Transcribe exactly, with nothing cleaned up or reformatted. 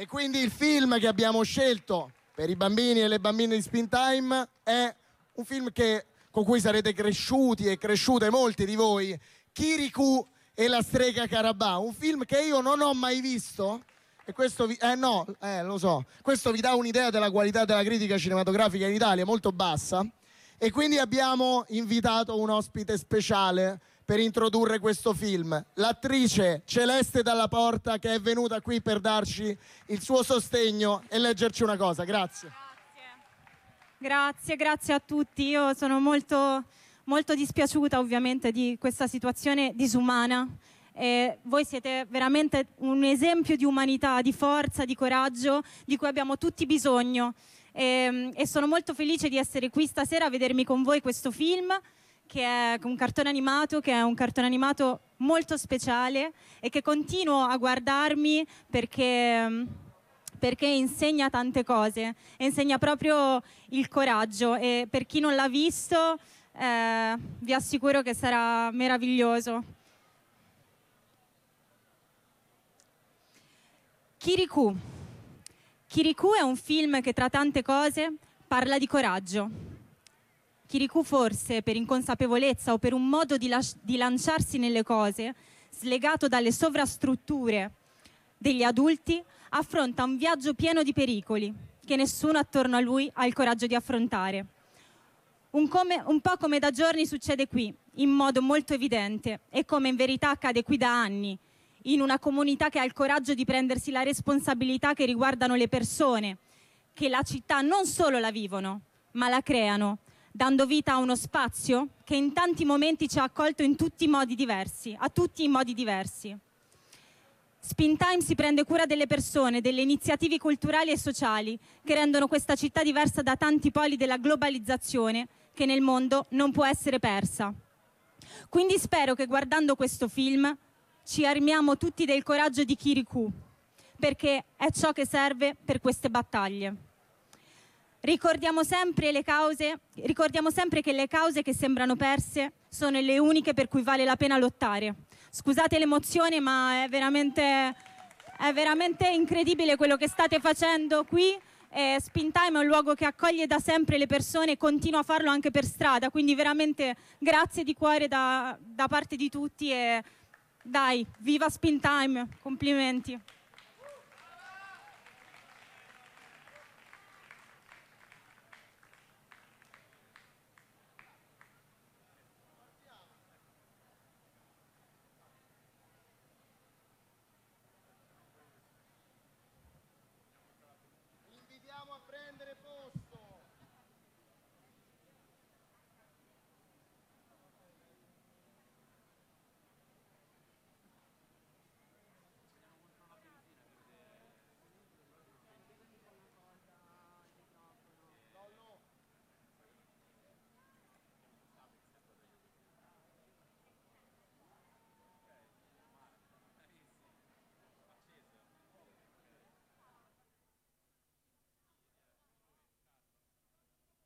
E quindi il film che abbiamo scelto per i bambini e le bambine di Spin Time è un film che, con cui sarete cresciuti e cresciute molti di voi, Kirikou e la strega Carabà, un film che io non ho mai visto. E questo vi... eh no, eh, lo so, questo vi dà un'idea della qualità della critica cinematografica in Italia, molto bassa. E quindi abbiamo invitato un ospite speciale per introdurre questo film, l'attrice Celeste Dalla Porta, che è venuta qui per darci il suo sostegno e leggerci una cosa. Grazie. Grazie, grazie a tutti. Io sono molto, molto dispiaciuta ovviamente di questa situazione disumana. E voi siete veramente un esempio di umanità, di forza, di coraggio di cui abbiamo tutti bisogno. E, e sono molto felice di essere qui stasera a vedermi con voi questo film, che è un cartone animato, che è un cartone animato molto speciale e che continuo a guardarmi perché, perché insegna tante cose, insegna proprio il coraggio, e per chi non l'ha visto eh, vi assicuro che sarà meraviglioso. Kirikou. Kirikou è un film che tra tante cose parla di coraggio. Kirikou, forse per inconsapevolezza o per un modo di, di lanciarsi nelle cose, slegato dalle sovrastrutture degli adulti, affronta un viaggio pieno di pericoli che nessuno attorno a lui ha il coraggio di affrontare. Un, come, un po' come da giorni succede qui, in modo molto evidente, e come in verità accade qui da anni, in una comunità che ha il coraggio di prendersi la responsabilità che riguardano le persone, che la città non solo la vivono, ma la creano, dando vita a uno spazio che in tanti momenti ci ha accolto in tutti i modi diversi, a tutti i modi diversi. Spin Time si prende cura delle persone, delle iniziative culturali e sociali che rendono questa città diversa da tanti poli della globalizzazione che nel mondo non può essere persa. Quindi spero che guardando questo film ci armiamo tutti del coraggio di Kirikou, perché è ciò che serve per queste battaglie. Ricordiamo sempre le cause, ricordiamo sempre che le cause che sembrano perse sono le uniche per cui vale la pena lottare. Scusate l'emozione, ma è veramente, è veramente incredibile quello che state facendo qui. Eh, Spin Time è un luogo che accoglie da sempre le persone e continua a farlo anche per strada, quindi veramente grazie di cuore da, da parte di tutti e dai, viva Spin Time, complimenti.